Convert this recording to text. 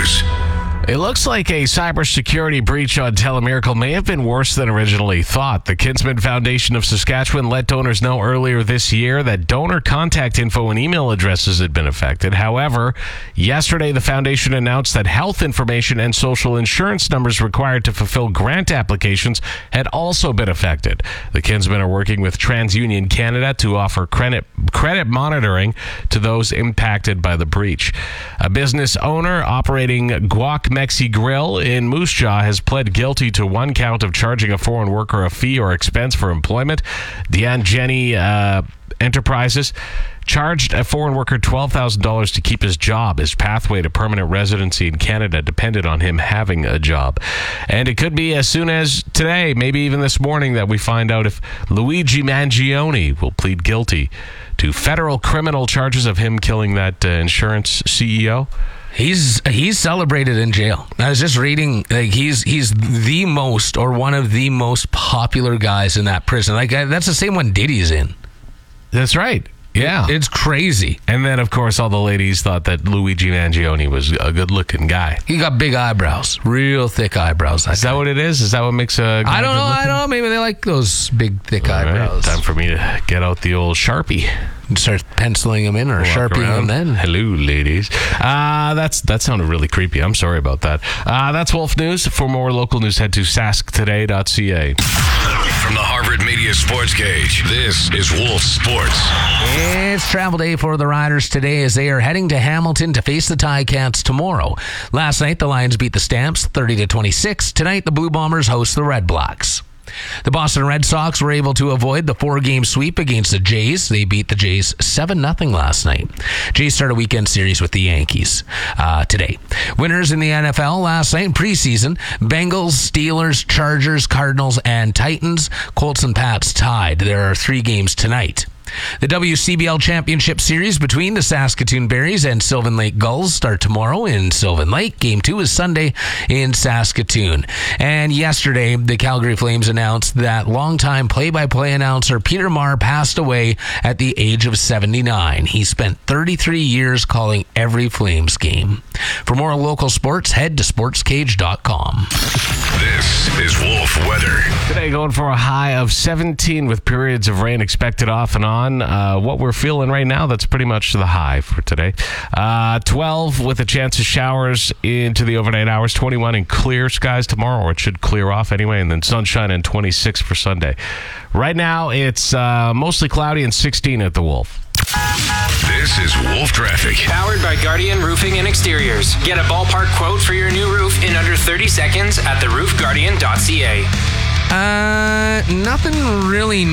News. It looks like a cybersecurity breach on Telemiracle may have been worse than originally thought. The Kinsman Foundation of Saskatchewan let donors know earlier this year that donor contact info and email addresses had been affected. However, yesterday the foundation announced that health information and social insurance numbers required to fulfill grant applications had also been affected. The Kinsmen are working with TransUnion Canada to offer credit monitoring to those impacted by the breach. A business owner operating Guac Mexi Grill in Moose Jaw has pled guilty to one count of charging a foreign worker a fee or expense for employment. Deanne Jenny Enterprises charged a foreign worker $12,000 to keep his job. His pathway to permanent residency in Canada depended on him having a job. And it could be as soon as today, maybe even this morning, that we find out if Luigi Mangione will plead guilty to federal criminal charges of him killing that insurance CEO. He's celebrated in jail. I was just reading, like he's the most, or one of the most popular guys in that prison. Like that's the same one Diddy's in. That's right. Yeah. It's crazy. And then, of course, all the ladies thought that Luigi Mangione was a good-looking guy. He got big eyebrows, real thick eyebrows. Is that what it is? Is that what makes a guy I don't know. Maybe they like those big, thick eyebrows. Time for me to get out the old Sharpie. Start penciling them in or sharpieing them then. Hello, ladies. That sounded really creepy. I'm sorry about that. That's Wolf News. For more local news, head to sasktoday.ca. From the Harvard Media Sports Cage, this is Wolf Sports. It's travel day for the Riders today as they are heading to Hamilton to face the Ticats tomorrow. Last night, the Lions beat the Stamps 30-26. Tonight, the Blue Bombers host the Red Blacks. The Boston Red Sox were able to avoid the 4-game sweep against the Jays. They beat the Jays 7-0 last night. Jays start a weekend series with the Yankees today. Winners in the NFL last night in preseason: Bengals, Steelers, Chargers, Cardinals, and Titans. Colts and Pats tied. There are 3 games tonight. The WCBL Championship Series between the Saskatoon Berries and Sylvan Lake Gulls start tomorrow in Sylvan Lake. Game 2 is Sunday in Saskatoon. And yesterday, the Calgary Flames announced that longtime play-by-play announcer Peter Maher passed away at the age of 79. He spent 33 years calling every Flames game. For more local sports, head to sportscage.com. This is Wolf Weather. Today going for a high of 17 with periods of rain expected off and on. What we're feeling right now, that's pretty much the high for today. 12 with a chance of showers into the overnight hours. 21 in clear skies tomorrow, or it should clear off anyway. And then sunshine and 26 for Sunday. Right now, it's mostly cloudy and 16 at the Wolf. This is Wolf Traffic. Powered by Guardian Roofing and Exteriors. Get a ballpark quote for your new roof in under 30 seconds at theroofguardian.ca. Nothing really